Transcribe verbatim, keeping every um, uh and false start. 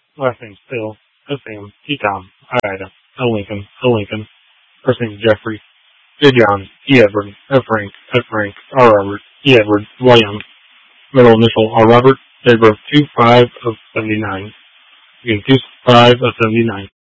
Last name's Phil. O Sam. T Tom. I Ida. O Lincoln. O Lincoln. First name Jeffrey. J John. E Edward. F Frank. F Frank. R Robert. E Edward. William. Middle initial R Robert. Date of birth two five of seventy nine. Again, two five of seventy nine.